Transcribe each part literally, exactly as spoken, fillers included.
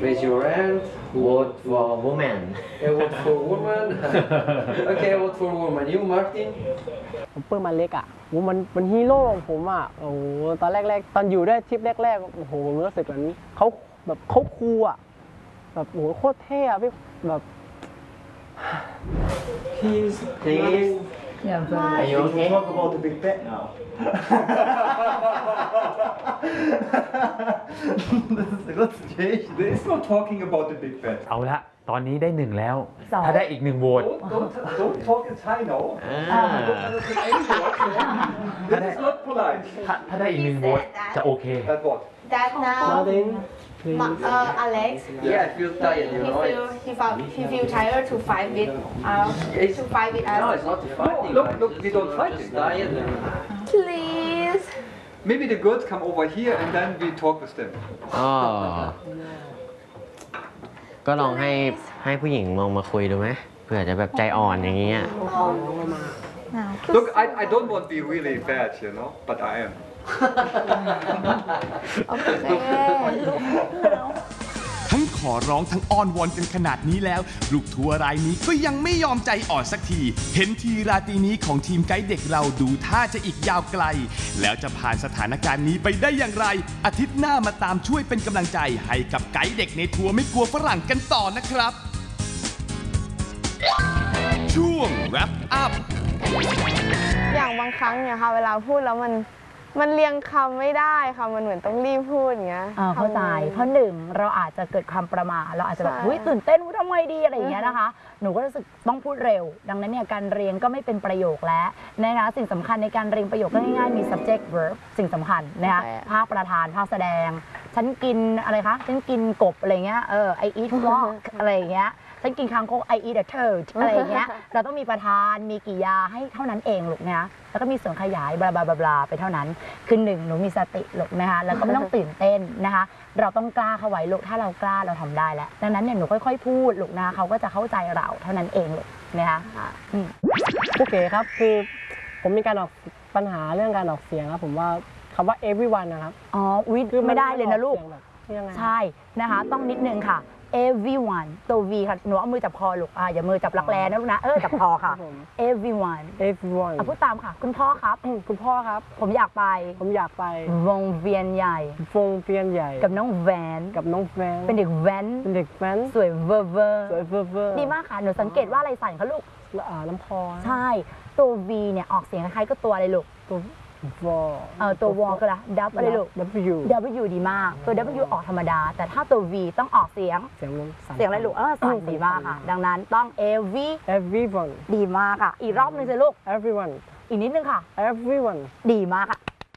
raise your hand. vote for woman I vote for woman. Okay, I vote for woman. You, Martin? ผมเปิ้ลมาเล็กอ่ะมันมันฮีโร่ของผมอ่ะโอ้โหตอนแรกๆตอนอยู่ได้ทริปแรกๆโอ้โหผมรู้สึกเหมือนเขาแบบเขาคูลอ่ะแบบโอ้โหโคตรเท่อะพี่แบบ Please. please Yeah, but are you okay Talk about the big bet now. This is a good situation. There is no talking about the big bet. เอาละตอนนี้ได้หนึ่งแล้วถ้าได้อีกหนึ่งโหวต Don't, don't, don't talk in Thai, no. อ่า This is not polite. ถ้าถ้าได้อีกหนึ่งโหวตจะโอเค That what? That now, Martin Ma- uh, Alex, Yeah, I feel tired, you he know. feel he felt he feel tired to fight with us, to fight with No, us. it's not the fighting. look, like, look, just- we don't I'm fighting. just tired. and- Please. Maybe the girls come over here and then we talk with them. อ๋อก็ลองให้ให้ผู้หญิงลองมาคุยดูไหมเผื่อจะแบบใจอ่อนอย่างเงี้ย Look, I, I don't want to be really bad, you know, but I am. ทั้งขอร้องทั้งอ้อนวอนกันขนาดนี้แล้วลูกทัวร์รายนี้ก็ยังไม่ยอมใจอ่อนสักทีเห็นทีราตรีนี้ของทีมไกด์เด็กเราดูท่าจะอีกยาวไกลแล้วจะผ่านสถานการณ์นี้ไปได้อย่างไรอาทิตย์หน้ามาตามช่วยเป็นกำลังใจให้กับไกด์เด็กในทัวร์ไม่กลัวฝรั่งกันต่อนะครับช่วง wrap up อย่างบางครั้งเนี่ยค่ะเวลาพูดแล้วมันมันเรียงคำไม่ได้ค่ะมันเหมือนต้องรีบพูดอย่างเงี้ยอ่าเข้าใจเพราะหนึ่งเราอาจจะเกิดความประมาทเราอาจจะแบบใช่อุ้ยตื่นเต้นทำไงดีอะไรอย่างเงี้ยนะคะหนูก็รู้สึกต้องพูดเร็วดังนั้นเนี่ยการเรียงก็ไม่เป็นประโยคแล้วนะคะสิ่งสำคัญในการเรียงประโยคก็ง่ายๆมี subject verb สิ่งสำคัญนะคะภาคประธานภาคแสดงฉันกินอะไรคะฉันกินกบอะไรเงี้ยเออ I eat frog อะไรอย่างเงี้ยฉันกินคางคก I eat a turd อะไรอย่างเงี้ยเราต้องมีประธานมีกิริยาให้เท่านั้นเองลูกนะแล้วก็มีส่วนขยายบลาบลาบลาไปเท่านั้นคือหนึ่งหนูมีสติลูกนะคะแล้วก็ไม่ต้องตื่นเต้นนะคะเราต้องกล้าเข้าไว้ลูกถ้าเรากล้าเราทำได้แล้วดังนั้นเนี่ยหนูค่อยๆพูดลูกนะเขาก็จะเข้าใจเราเท่านั้นเองลูกนะคะอืมโอเคครับคือผมมีการออกปัญหาเรื่องการออกเสียงครับผมว่าคำว่า everyone นะครับอ๋ออุ๊ยไม่ได้เลยนะลูกยังไงใช่นะคะต้องนิดนึงค่ะ everyone ตัว V ค่ะหนูเอามือจับคอลูกอ่าอย่ามือจับรักแร้นะลูกนะเออจับคอค่ะ everyone everyone อ่ะพูดตามค่ะคุณพ่อครับคุณพ่อครับผมอยากไปผมอยากไปวงเวียนใหญ่วงเวียนใหญ่กับน้องแวนกับน้องแฟนเป็นเด็กแว้นเป็นเด็กแฟนสวยเวอร์เวอร์สวยเวอร์เวอร์ดีมากค่ะหนูสังเกตว่าอะไรสั่นคะลูกอ่าน้ำพอใช่ตัว V เนี่ยออกเสียงคล้ายๆก็ตัวอะไรลูกตัววอเออตัว W ก็ละ W อะไรลูก W W ดีมากตัว W ออกธรรมดาแต่ถ้าตัว V ต้องออกเสียงเสียงลมสั่นเสียงอะไรลูกเออสั่นดีมากค่ะดังนั้นต้อง every everyone ดีมากค่ะอีกรอบหนึงสิลูก everyone อีกนิดนึงค่ะ everyone ดีมากค่ะ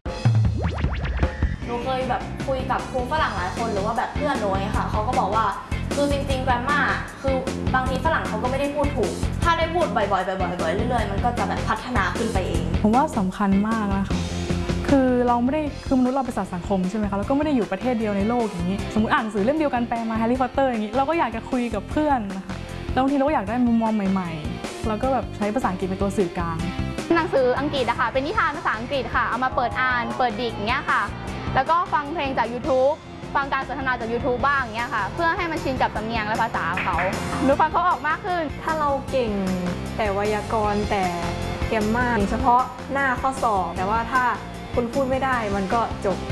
หนูเคยแบบคุยกับครูฝรั่งหลายคนหรือว่าแบบเพื่อนหนูไงค่ะเขาก็บอกว่าคือจริงๆแกรมมาคือบางทีฝรั่งเขาก็ไม่ได้พูดถูกถ้าได้พูดบ่อยๆบ่อยๆบ่อยๆเรื่อยๆมันก็จะแบบพัฒนาขึ้นไปเองผมว่าสำคัญมากนะคะคือเราไม่ได้คือมนุษย์เราเป็นสัตว์สังคมใช่ไหมคะแล้วก็ไม่ได้อยู่ประเทศเดียวในโลกอย่างนี้สมมติอ่านหนังสือเล่มเดียวกันแปลมาแฮร์รี่พอตเตอร์อย่างนี้เราก็อยากจะคุยกับเพื่อนนะคะแล้วบางทีเราก็อยากได้มุมมองใหม่ๆแล้วก็แบบใช้ภาษาอังกฤษเป็นตัวสื่อกลางหนังสืออังกฤษอะค่ะเป็นนิทานภาษาอังกฤษค่ะเอามาเปิดอ่านเปิดดิกอย่างเงี้ยค่ะแล้วก็ฟังเพลงจาก YouTube ฟังการสนทนาจาก YouTube บ้างอย่างเงี้ยค่ะเพื่อให้มันชินกับสำเนียงและภาษาของเขาหนูฟังเขาออกมากขึ้นถ้าเราเก่งแต่ไวยากรณ์แต่แกรมมาเฉพาะหน้าข้อสอบแต่ว่าถ้าคุณพูดไม่ได้มันก็จบ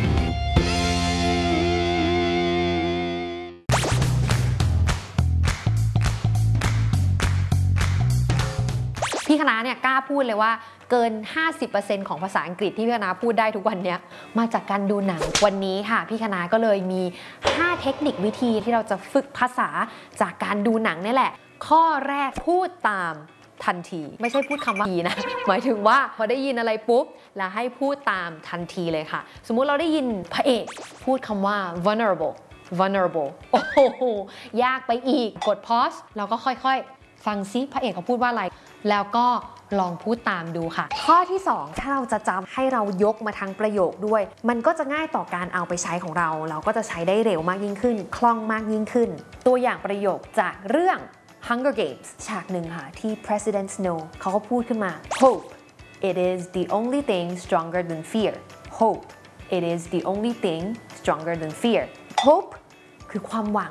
พี่คณะเนี่ยกล้าพูดเลยว่าเกิน ห้าสิบเปอร์เซ็นต์ ของภาษาอังกฤษที่พี่คณะพูดได้ทุกวันนี้มาจากการดูหนังวันนี้ค่ะพี่คณะก็เลยมีห้าเทคนิควิธีที่เราจะฝึกภาษาจากการดูหนังนี่แหละข้อแรกพูดตามทันทีไม่ใช่พูดคำว่าทีนะหมายถึงว่าพอได้ยินอะไรปุ๊บแล้วให้พูดตามทันทีเลยค่ะสมมุติเราได้ยินพระเอกพูดคำว่า vulnerable vulnerable โอ้โหยากไปอีกกด pause แล้วก็ค่อยๆฟังซิพระเอกเขาพูดว่าอะไรแล้วก็ลองพูดตามดูค่ะข้อที่สองถ้าเราจะจำให้เรายกมาทั้งประโยคด้วยมันก็จะง่ายต่อการเอาไปใช้ของเราเราก็จะใช้ได้เร็วมากยิ่งขึ้นคล่องมากยิ่งขึ้นตัวอย่างประโยคจากเรื่อง Hunger Games ฉากหนึ่งค่ะที่ President Snow เขาก็พูดขึ้นมา Hope it is the only thing stronger than fear Hope it is the only thing stronger than fear Hope คือความหวัง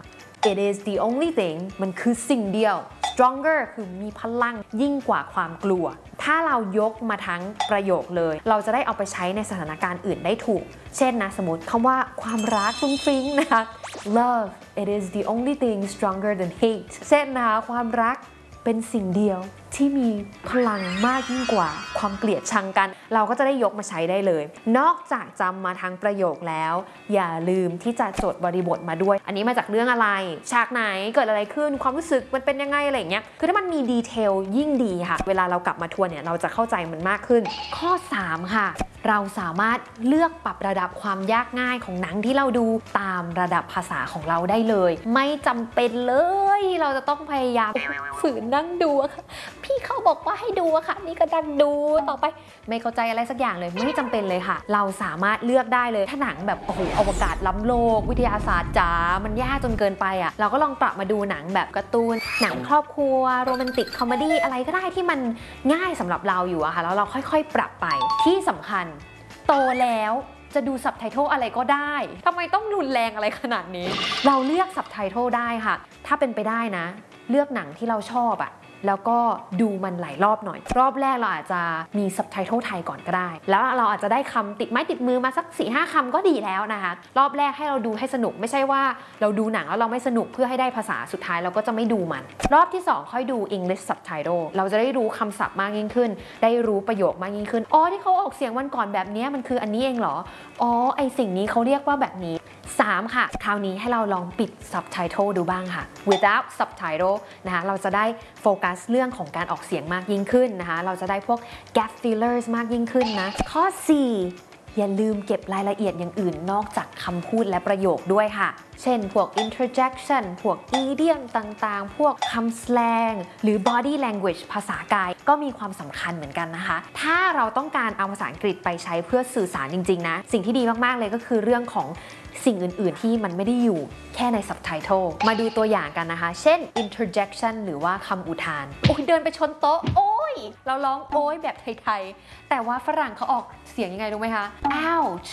it is the only thing มันคือสิ่งเดียว stronger คือมีพลังยิ่งกว่าความกลัวถ้าเรายกมาทั้งประโยคเลยเราจะได้เอาไปใช้ในสถานการณ์อื่นได้ถูกเช่นนะสมมติคำว่าความรักฟุ้งฟิ้งนะคะ love it is the only thing stronger than hate เช่นนะคะความรักเป็นสิ่งเดียวที่มีพลังมากยิ่งกว่าความเกลียดชังกันเราก็จะได้ยกมาใช้ได้เลยนอกจากจำมาทั้งประโยคแล้วอย่าลืมที่จะจดบริบทมาด้วยอันนี้มาจากเรื่องอะไรฉากไหนเกิดอะไรขึ้นความรู้สึกมันเป็นยังไงอะไรอย่างเงี้ยคือถ้ามันมีดีเทลยิ่งดีค่ะเวลาเรากลับมาทวนเนี่ยเราจะเข้าใจมันมากขึ้นข้อสามค่ะเราสามารถเลือกปรับระดับความยากง่ายของหนังที่เราดูตามระดับภาษาของเราได้เลยไม่จำเป็นเลยเราจะต้องพยายามฝืนนั่งดูอะค่ะพี่เขาบอกว่าให้ดูอะค่ะนี่ก็ดันดูต่อไปไม่เข้าใจอะไรสักอย่างเลยไม่จำเป็นเลยค่ะเราสามารถเลือกได้เลยถ้าหนังแบบโอ้โหอวกาศล้ำโลกวิทยาศาสตร์จ๋ามันยากจนเกินไปอะเราก็ลองปรับมาดูหนังแบบการ์ตูนหนังครอบครัวโรแมนติกคอมเมดี้อะไรก็ได้ที่มันง่ายสำหรับเราอยู่อะค่ะแล้วเราค่อยๆปรับไปที่สำคัญโตแล้วจะดูซับไตเติลอะไรก็ได้ทำไมต้องรุนแรงอะไรขนาดนี้เราเลือกซับไตเติลได้ค่ะถ้าเป็นไปได้นะเลือกหนังที่เราชอบอะแล้วก็ดูมันหลายรอบหน่อยรอบแรกเราอาจจะมีซับไตเติลไทยก่อนก็ได้แล้วเราอาจจะได้คำติดไม้ติดมือมาสัก สี่ห้า คำก็ดีแล้วนะคะรอบแรกให้เราดูให้สนุกไม่ใช่ว่าเราดูหนังแล้วเราไม่สนุกเพื่อให้ได้ภาษาสุดท้ายเราก็จะไม่ดูมันรอบที่สองค่อยดู English Subtitle เราจะได้รู้คำศัพท์มากยิ่งขึ้นได้รู้ประโยคมากยิ่งขึ้นอ๋อที่เขาออกเสียงวันก่อนแบบนี้มันคืออันนี้เองเหรออ๋อไอสิ่งนี้เขาเรียกว่าแบบนี้สามค่ะคราวนี้ให้เราลองปิด Subtitle ดูบ้างค่ะ without Subtitle นะคะเราจะได้โฟกัสเรื่องของการออกเสียงมากยิ่งขึ้นนะคะเราจะได้พวก gap fillers มากยิ่งขึ้นนะข้อสี่อย่าลืมเก็บรายละเอียดอย่างอื่นนอกจากคำพูดและประโยคด้วยค่ะเช่นพวก interjection พวก idiom ต่างๆพวกคำ slang หรือ body language ภาษากายก็มีความสำคัญเหมือนกันนะคะถ้าเราต้องการเอาภาษาอังกฤษไปใช้เพื่อสื่อสารจริงๆนะสิ่งที่ดีมากๆเลยก็คือเรื่องของสิ่งอื่นๆที่มันไม่ได้อยู่แค่ใน subtitle มาดูตัวอย่างกันนะคะเช่น interjection หรือว่าคำอุทานโอ้ยเดินไปชนโต๊ะโอ้ยเราร้องโอ้ยแบบไทยๆแต่ว่าฝรั่งเขาออกเสียงยังไงรู้ไหมคะ ouch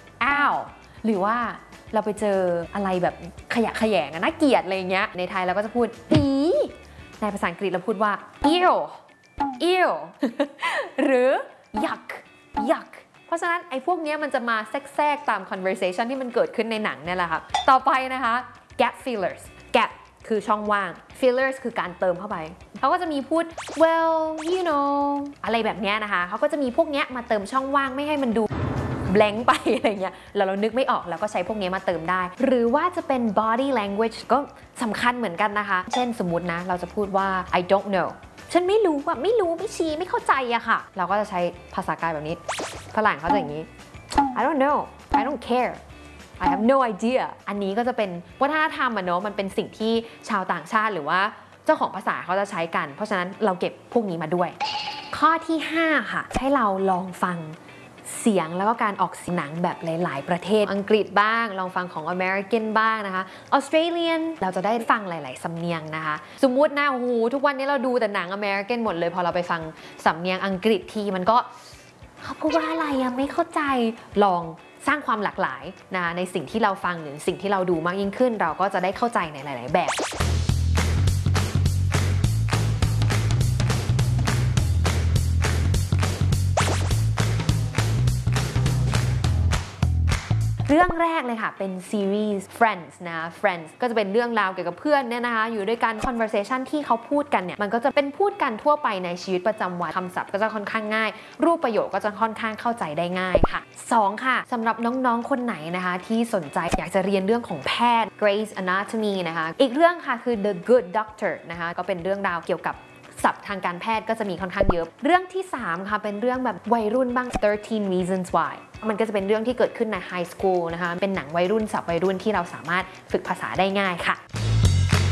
ow หรือว่าเราไปเจออะไรแบบขยะแขยงน่าเกลียดอะไรเงี้ยในไทยเราก็จะพูดอีในภาษาอังกฤษเราพูดว่า ew ew หรือ yuck yuck เพราะฉะนั้นไอ้พวกนี้มันจะมาแทรกๆตาม conversation ที่มันเกิดขึ้นในหนังเนี่ยแหละค่ะต่อไปนะคะ gap fillers gap คือช่องว่าง fillers คือการเติมเข้าไปเขาก็จะมีพูด well you know อะไรแบบนี้นะคะเขาก็จะมีพวกนี้มาเติมช่องว่างไม่ให้มันดูblank ไปอะไรเงี้ยแล้วเรานึกไม่ออกเราก็ใช้พวกนี้มาเติมได้หรือว่าจะเป็น body language ก็สำคัญเหมือนกันนะคะเช่นสมมุตินะเราจะพูดว่า I don't know ฉันไม่รู้อะไม่รู้ไม่ชี้ไม่เข้าใจอะค่ะเราก็จะใช้ภาษากายแบบนี้ฝรั่งเขาจะอย่างนี้ I don't know I don't care I have no idea อันนี้ก็จะเป็นวัฒนธรรมอะเนาะมันเป็นสิ่งที่ชาวต่างชาติหรือว่าเจ้าของภาษาเขาจะใช้กันเพราะฉะนั้นเราเก็บพวกนี้มาด้วยข้อที่ห้าค่ะให้เราลองฟังเสียงแล้วก็การออกเสียงหนังแบบหลายๆประเทศอังกฤษบ้างลองฟังของ American บ้างนะคะ Australian เราจะได้ฟังหลายๆสำเนียงนะคะสมมุตินะโอ้โหทุกวันนี้เราดูแต่หนัง American หมดเลยพอเราไปฟังสำเนียงอังกฤษทีมันก็เขาพูดว่าอะไรอะไม่เข้าใจลองสร้างความหลากหลายนะในสิ่งที่เราฟังหรือสิ่งที่เราดูมากยิ่งขึ้นเราก็จะได้เข้าใจในหลายๆแบบเรื่องแรกเลยค่ะเป็นซีรีส์ Friends นะ Friends ก็จะเป็นเรื่องราวเกี่ยวกับเพื่อนเนี่ยนะคะอยู่ด้วยกัน conversation ที่เขาพูดกันเนี่ยมันก็จะเป็นพูดกันทั่วไปในชีวิตประจำวันคำศัพท์ก็จะค่อนข้างง่ายรูปประโยคก็จะค่อนข้างเข้าใจได้ง่ายค่ะสองค่ะสำหรับน้องๆคนไหนนะคะที่สนใจอยากจะเรียนเรื่องของแพทย์ Grey's Anatomy นะคะอีกเรื่องค่ะคือ The Good Doctor นะคะก็เป็นเรื่องราวเกี่ยวกับศัพท์ทางการแพทย์ก็จะมีค่อนข้างเยอะเรื่องที่สามค่ะเป็นเรื่องแบบวัยรุ่นบ้าง thirteen reasons why มันก็จะเป็นเรื่องที่เกิดขึ้นในไฮสคูลนะคะเป็นหนังวัยรุ่นศัพท์วัยรุ่นที่เราสามารถฝึกภาษาได้ง่ายค่ะ